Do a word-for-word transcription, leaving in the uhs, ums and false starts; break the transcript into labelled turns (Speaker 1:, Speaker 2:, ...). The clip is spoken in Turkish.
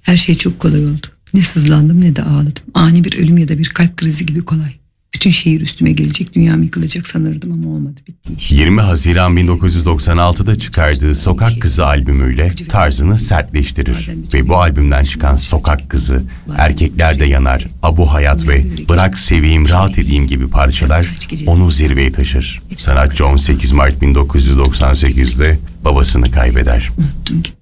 Speaker 1: Her şey çok kolay oldu. Ne sızlandım ne de ağladım. Ani bir ölüm ya da bir kalp krizi gibi kolay. Bütün şehir üstüme gelecek, dünyam yıkılacak sanırdım ama olmadı, bitti işte.
Speaker 2: yirmi Haziran bin dokuz yüz doksan altıda çıkardığı Sokak Kızı albümüyle tarzını sertleştirir ve bu albümden çıkan Sokak Kızı, Erkekler de Yanar, Abu Hayat ve Bırak Seveyim Rahat Edeyim gibi parçalar onu zirveye taşır. Sanatçı on sekiz Mart bin dokuz yüz doksan sekizde babasını kaybeder.
Speaker 1: Unuttum gitti.